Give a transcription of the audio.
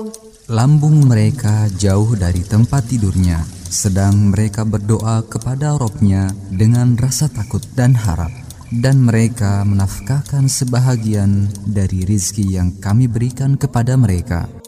Lambung mereka jauh dari tempat tidurnya, sedang mereka berdoa kepada Rabb-nya dengan rasa takut dan harap. Dan mereka menafkahkan sebahagian dari rizki yang kami berikan kepada mereka.